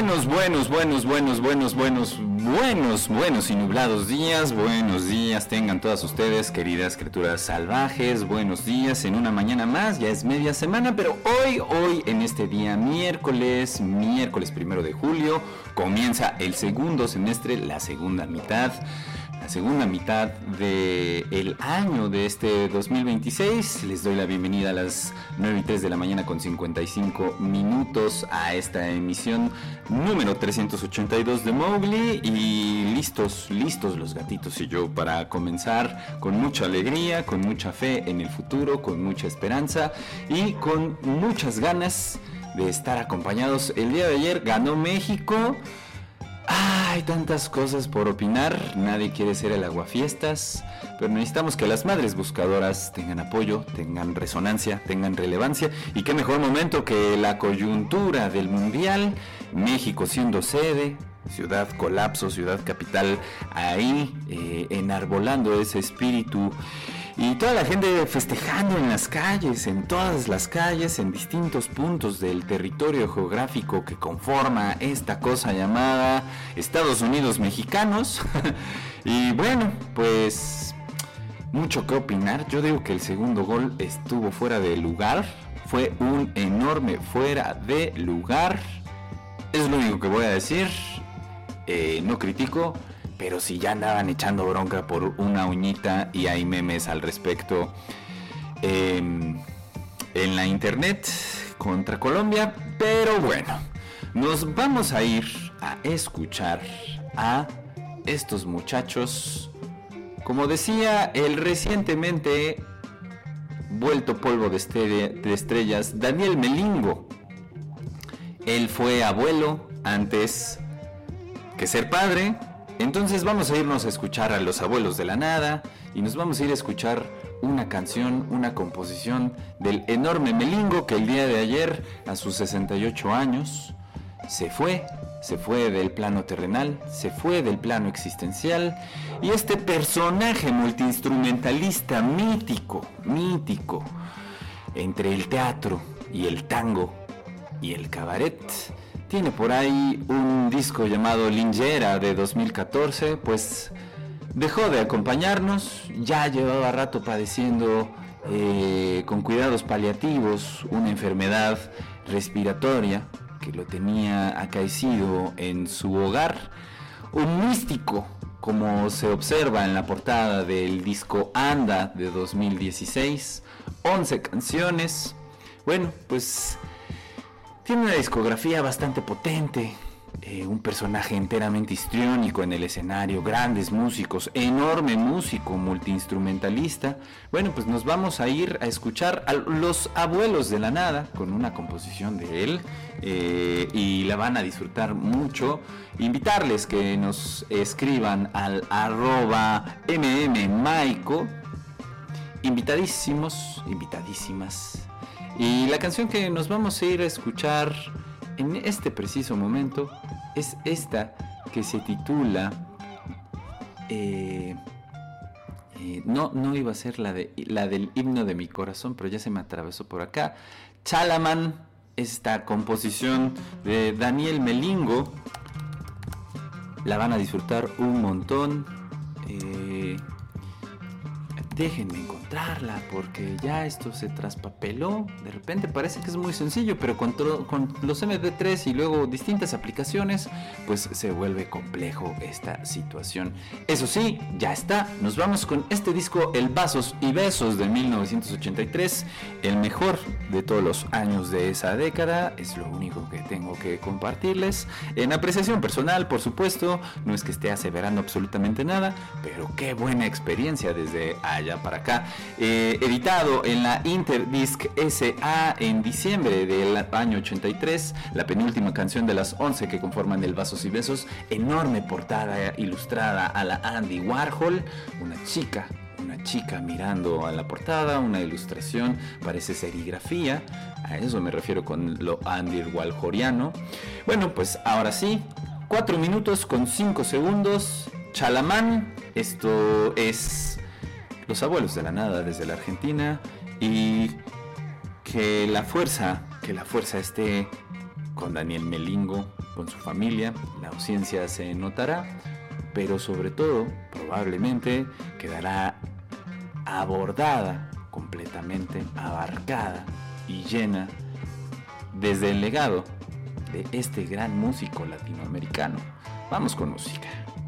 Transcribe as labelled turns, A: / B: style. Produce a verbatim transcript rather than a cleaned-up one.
A: Buenos, buenos, buenos, buenos, buenos, buenos, buenos, buenos y nublados días. Buenos días tengan todas ustedes, queridas criaturas salvajes. Buenos días en una mañana más, ya es media semana, pero hoy, hoy en este día miércoles, miércoles primero de julio, comienza el segundo semestre, la segunda mitad. La segunda mitad del año de este dos mil veintiséis. Les doy la bienvenida a las nueve y tres de la mañana con cincuenta y cinco minutos a esta emisión número trescientos ochenta y dos de Mowgli. Y listos, listos los gatitos y yo para comenzar con mucha alegría, con mucha fe en el futuro, con mucha esperanza y con muchas ganas de estar acompañados. El día de ayer ganó México. Hay tantas cosas por opinar, nadie quiere ser el aguafiestas, pero necesitamos que las madres buscadoras tengan apoyo, tengan resonancia, tengan relevancia, y qué mejor momento que la coyuntura del mundial, México siendo sede, ciudad colapso, ciudad capital, ahí eh, enarbolando ese espíritu. Y toda la gente festejando en las calles, en todas las calles, en distintos puntos del territorio geográfico que conforma esta cosa llamada Estados Unidos mexicanos. Y bueno, pues mucho que opinar. Yo digo que el segundo gol estuvo fuera de lugar. Fue un enorme fuera de lugar. Es lo único que voy a decir. Eh, no critico. Pero si ya andaban echando bronca por una uñita y hay memes al respecto eh, en la internet contra Colombia. Pero bueno, nos vamos a ir a escuchar a estos muchachos. Como decía el recientemente vuelto polvo de, estrella, de estrellas, Daniel Melingo. Él fue abuelo antes que ser padre. Entonces vamos a irnos a escuchar a los abuelos de la nada y nos vamos a ir a escuchar una canción, una composición del enorme Melingo que el día de ayer, a sus sesenta y ocho años, se fue, se fue del plano terrenal, se fue del plano existencial, y este personaje multiinstrumentalista mítico, mítico, entre el teatro y el tango y el cabaret, tiene por ahí un disco llamado Lingera de dos mil catorce, pues dejó de acompañarnos, ya llevaba rato padeciendo eh, con cuidados paliativos una enfermedad respiratoria que lo tenía acaecido en su hogar. Un místico, como se observa en la portada del disco Anda de dos mil dieciséis, once canciones. Bueno, pues tiene una discografía bastante potente, eh, un personaje enteramente histriónico en el escenario, grandes músicos, enorme músico, multiinstrumentalista. Bueno, pues nos vamos a ir a escuchar a los abuelos de la nada con una composición de él eh, y la van a disfrutar mucho. Invitarles que nos escriban al arroba mmmaico. Invitadísimos, invitadísimas. Y la canción que nos vamos a ir a escuchar en este preciso momento es esta, que se titula eh, eh, no, no iba a ser la, de, la del himno de mi corazón, pero ya se me atravesó por acá. Chalaman, esta composición de Daniel Melingo, la van a disfrutar un montón. eh, Déjenme encontrarla porque ya esto se traspapeló. De repente parece que es muy sencillo, pero con, tro- con los eme pe tres y luego distintas aplicaciones, pues se vuelve complejo esta situación. Eso sí, ya está. Nos vamos con este disco, El Vasos y Besos de mil novecientos ochenta y tres, el mejor de todos los años de esa década. Es lo único que tengo que compartirles. En apreciación personal, por supuesto, no es que esté aseverando absolutamente nada, pero qué buena experiencia desde allá para acá. Eh, editado en la Interdisc ese a en diciembre del año ochenta y tres, la penúltima canción de las once que conforman El Vasos y Besos, enorme portada ilustrada a la Andy Warhol, una chica, una chica mirando a la portada, una ilustración, parece serigrafía, a eso me refiero con lo Andy Warholiano. Bueno, pues ahora sí, cuatro minutos con cinco segundos, Chalamán, esto es Los Abuelos de la Nada desde la Argentina, y que la fuerza, que la fuerza esté con Daniel Melingo, con su familia. La ausencia se notará, pero sobre todo, probablemente quedará abordada, completamente abarcada y llena desde el legado de este gran músico latinoamericano. Vamos con música.